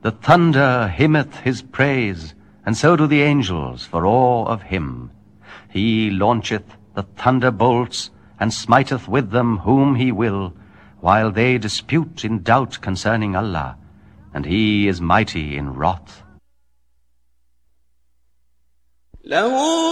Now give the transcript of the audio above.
The thunder hymneth his praise, and so do the angels for awe of him. He launcheth the thunderbolts, and smiteth with them whom he will, while they dispute in doubt concerning Allah, and he is mighty in wrath. له